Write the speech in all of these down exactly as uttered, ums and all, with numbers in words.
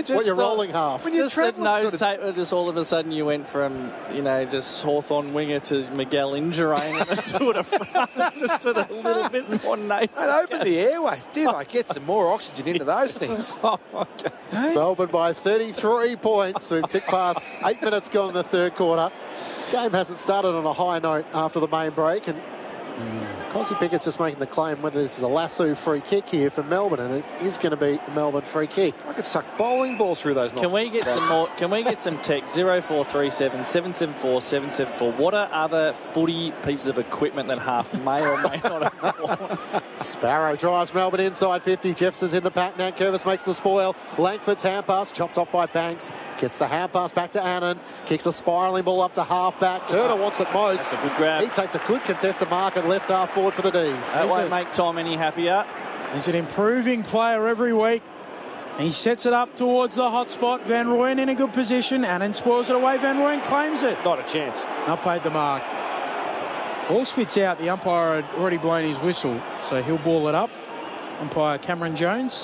what you're thought, rolling half. When you just that nose sort of... tape, just all of a sudden you went from, you know, just Hawthorn winger to Miguel Indurain and the Tour de France, just sort of a little bit more nasal. And open the airways. Did I get some more oxygen into those things? Oh, okay. Hey? Melbourne by thirty-three points. We've ticked past eight minutes gone in the third quarter. Game hasn't started on a high note after the main break, and mm. Cosy Pickett's just making the claim whether this is a lasso free kick here for Melbourne, and it is going to be a Melbourne free kick. I could suck bowling balls through those. Can we get some more? Can we get some text? Zero four three seven seven seven four seven seven four. What are other footy pieces of equipment that half may or may not have worn? Sparrow drives Melbourne inside fifty. Jefferson's in the pack now. Curvis makes the spoil. Langford's hand pass chopped off by Banks. Gets the hand pass back to Annan. Kicks a spiralling ball up to half back. Turner wants it most. That's a good grab. He takes a good contested mark and left half forward for the D's. That won't make Tom any happier. He's an improving player every week. He sets it up towards the hot spot. Van Rooyen in a good position. Annan spoils it away. Van Rooyen claims it. Not a chance. Not paid the mark. Ball spits out. The umpire had already blown his whistle, so he'll ball it up. Umpire Cameron Jones.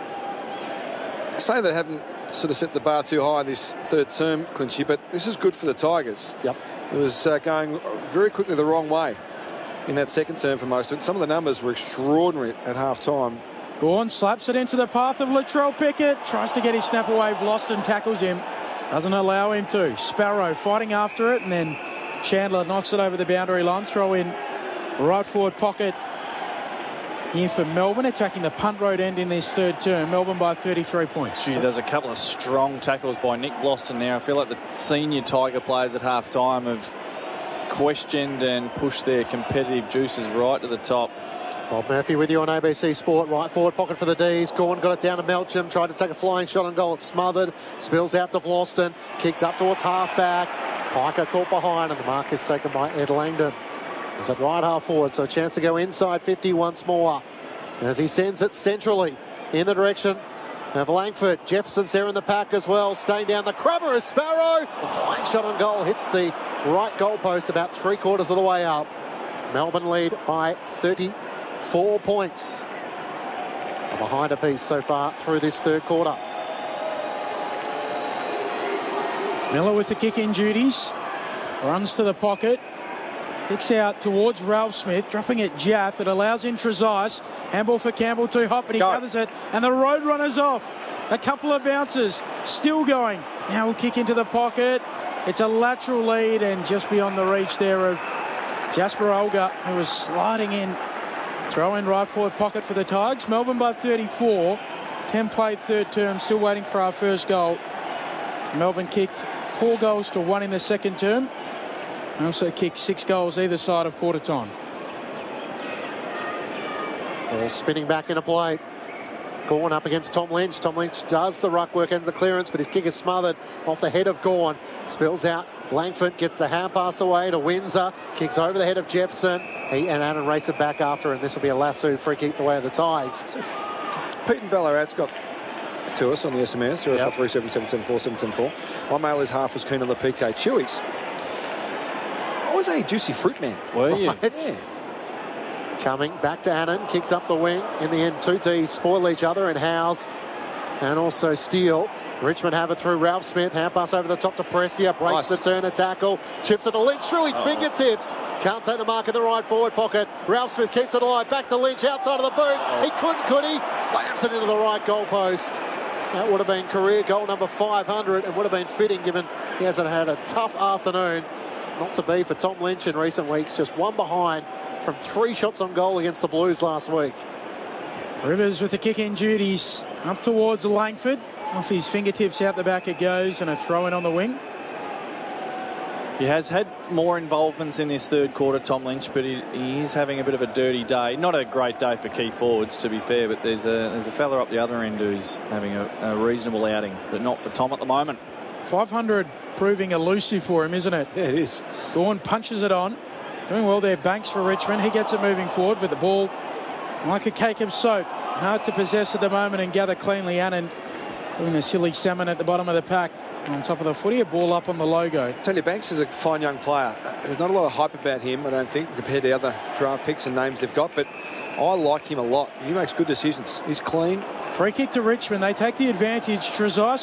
Say they haven't sort of set the bar too high in this third term, Clinchy, but this is good for the Tigers. Yep. It was uh, going very quickly the wrong way in that second term for most of it. Some of the numbers were extraordinary at half-time. Gawn slaps it into the path of Latrell Pickett. Tries to get his snap away. Vlauston tackles him. Doesn't allow him to. Sparrow fighting after it, and then Chandler knocks it over the boundary line. Throw in right forward pocket here for Melbourne, attacking the punt road end in this third term. Melbourne by thirty-three points. Gee, there's a couple of strong tackles by Nick Vlauston there. I feel like the senior Tiger players at half-time have questioned and pushed their competitive juices right to the top. Bob Murphy with you on A B C Sport. Right forward pocket for the D's. Gawn got it down to Melcham. Tried to take a flying shot on goal. It's smothered. Spills out to Vlauston. Kicks up towards half-back. Piker caught behind, and the mark is taken by Ed Langdon. He's at right half forward, so a chance to go inside fifty once more as he sends it centrally in the direction of Langford. Jefferson's there in the pack as well. Staying down the crummer is Sparrow. The flying shot on goal hits the right goalpost about three quarters of the way up. Melbourne lead by thirty-four points. Behind a piece so far through this third quarter. Miller with the kick in duties. Runs to the pocket. Kicks out towards Ralph Smith, dropping it Jaff. It allows in Trezise. Handball for Campbell, too hot, but he Go. gathers it. And the road runner's off. A couple of bounces. Still going. Now we'll kick into the pocket. It's a lateral lead and just beyond the reach there of Jasper Olga, who was sliding in. Throw in right forward pocket for the Tigers. Melbourne by thirty-four. ten played third term, still waiting for our first goal. Melbourne kicked four goals to one in the second term. And also kicked six goals either side of quarter time. Ball spinning back into play. Gawn up against Tom Lynch. Tom Lynch does the ruck work, ends the clearance, but his kick is smothered off the head of Gawn. Spills out. Langford gets the hand pass away to Windsor. Kicks over the head of Jefferson. He and Annan race it back after, and this will be a lasso free kick the way of the Tigers. Pete and Ballarat's got to us on the S M S, zero four three seven seven seven four seven seven four. My mail is half as keen on the P K Chewies. I was a juicy fruit man. Were you? Right. Yeah. Coming back to Annan, kicks up the wing. In the end, two Ds spoil each other, and Howes and also Steele. Richmond have it through Ralph Smith. Hand pass over the top to Prestia. Breaks Nice. the Turner tackle. Chips it to Lynch through his Oh. fingertips. Can't take the mark in the right forward pocket. Ralph Smith keeps it alive. Back to Lynch outside of the boot. He couldn't, could he? Slams it into the right goalpost. That would have been career goal number five hundred and would have been fitting given he hasn't had a tough afternoon. Not to be for Tom Lynch in recent weeks. Just one behind from three shots on goal against the Blues last week. Rivers with the kick in duties. Up towards Langford. Off his fingertips out the back it goes, and a throw in on the wing. He has had more involvements in this third quarter, Tom Lynch, but he, he is having a bit of a dirty day. Not a great day for key forwards, to be fair, but there's a there's a fella up the other end who's having a, a reasonable outing, but not for Tom at the moment. five hundred proving elusive for him, isn't it? Yeah, it is. Gawn punches it on. Doing well there, Banks for Richmond. He gets it moving forward with the ball like a cake of soap. Hard to possess at the moment and gather cleanly. Annan doing the silly salmon at the bottom of the pack. On top of the footy, a ball up on the logo. I tell you, Banks is a fine young player. There's not a lot of hype about him, I don't think, compared to other draft picks and names they've got, but I like him a lot. He makes good decisions. He's clean. Free kick to Richmond. They take the advantage. Trezise